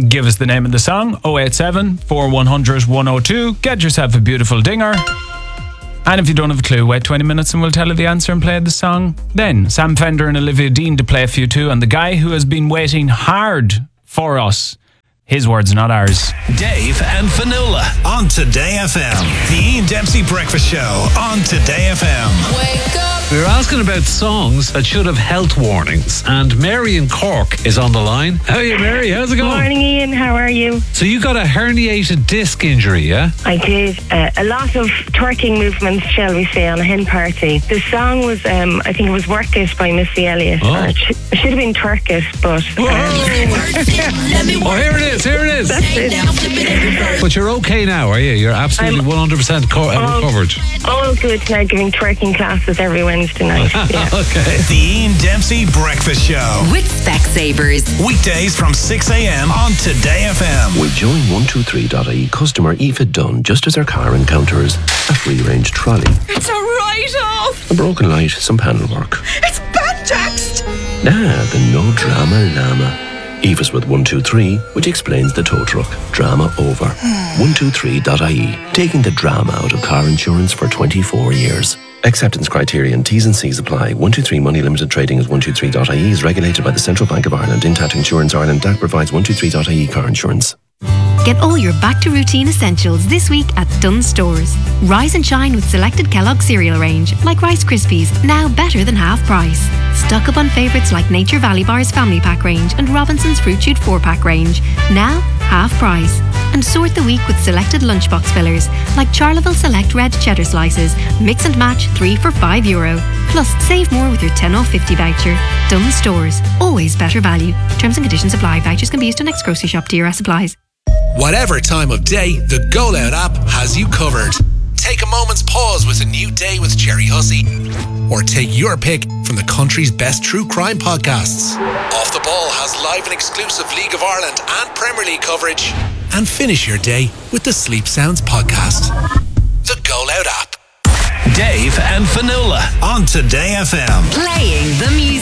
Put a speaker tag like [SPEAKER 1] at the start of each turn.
[SPEAKER 1] Give us the name of the song, 087 4100 102. Get yourself a beautiful dinger. And if you don't have a clue, wait 20 minutes and we'll tell you the answer and play the song. Then, Sam Fender and Olivia Dean to play for you too. And the guy who has been waiting hard for us, his words, not ours.
[SPEAKER 2] Dave and Fionnuala on Today FM. The Ian Dempsey Breakfast Show on Today FM.
[SPEAKER 3] Wake up.
[SPEAKER 4] We were asking about songs that should have health warnings, and Mary in Cork is on the line. How are you, Mary? How's it going?
[SPEAKER 5] Morning, Ian. How are you?
[SPEAKER 4] So you got a herniated disc injury, yeah?
[SPEAKER 5] I did a lot of twerking movements, shall we say, on a hen party. The song was, I think it was Work It by Missy Elliott.
[SPEAKER 4] Oh.
[SPEAKER 5] It should have been Twerk It, but...
[SPEAKER 4] Oh, here it is.
[SPEAKER 5] That's it.
[SPEAKER 4] But you're okay now, are you? You're absolutely 100% recovered.
[SPEAKER 5] All good now, giving twerking classes every Wednesday night. Yeah.
[SPEAKER 4] Okay.
[SPEAKER 2] The Ian Dempsey Breakfast Show.
[SPEAKER 3] With Specsavers.
[SPEAKER 2] Weekdays from 6 a.m. on Today FM.
[SPEAKER 6] With Join 123.ie customer Aoife Dunn just as her car encounters a free-range trolley,
[SPEAKER 3] It's a write-off.
[SPEAKER 6] a broken light, some panel work.
[SPEAKER 3] It's banjaxed.
[SPEAKER 6] The no drama llama. Aoife's with 123, which explains the tow truck. Drama over. 123.ie, taking the drama out of car insurance for 24 years. Acceptance criteria and T's and C's apply. 123 Money Limited Trading as 123.ie is regulated by the Central Bank of Ireland. Intact Insurance Ireland DAC provides 123.ie car insurance.
[SPEAKER 7] Get all your back-to-routine essentials this week at Dunnes Stores. Rise and shine with selected Kellogg's cereal range, like Rice Krispies, now better than half price. Stock up on favourites like Nature Valley Bar's Family Pack range and Robinson's Fruit Shoot 4-pack range, now half price. And sort the week with selected lunchbox fillers, like Charleville Select Red Cheddar Slices, mix and match 3 for €5. Plus, save more with your 10 off 50 voucher. Dunnes Stores, always better value. Terms and conditions apply. Vouchers can be used to next grocery shop. DRS applies.
[SPEAKER 2] Whatever time of day, the Go Loud app has you covered. Take a moment's pause with a new day with Jerry Hussey. Or take your pick from the country's best true crime podcasts. Off the Ball has live and exclusive League of Ireland and Premier League coverage. And finish your day with the Sleep Sounds podcast. The Go Loud app. Dave and Fionnuala on Today FM.
[SPEAKER 3] Playing the music.